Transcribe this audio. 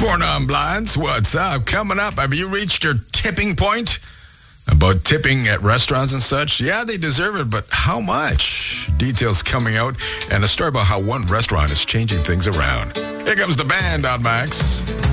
For non-blinds, what's up? Coming up, have you reached your tipping point? About tipping at restaurants and such? Yeah, they deserve it, but how much? Details coming out, and a story about how one restaurant is changing things around. Here comes the band on Max.